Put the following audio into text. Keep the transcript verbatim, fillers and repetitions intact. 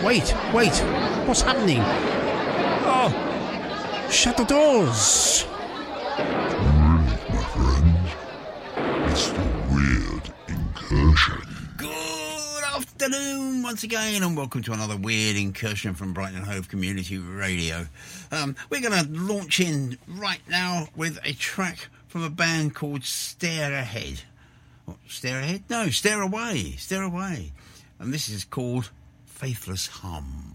wait, wait. What's happening? Oh, shut the doors. My friends, it's the Weird Incursion. Good afternoon once again, and welcome to another Weird Incursion from Brighton and Hove Community Radio. Um, we're going to launch in right now with a track from a band called Stare Ahead. What, Stare Ahead? No, Stare Away. Stare Away. And this is called Faithless Hum.